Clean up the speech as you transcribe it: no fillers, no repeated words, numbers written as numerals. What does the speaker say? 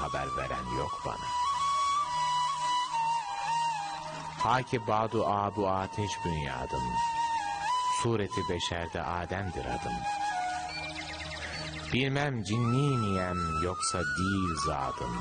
haber veren yok bana. Haki badu abu ateş bünyadım, sureti beşerde Adem'dir adım. Bilmem cinni miyem yoksa değil zadım,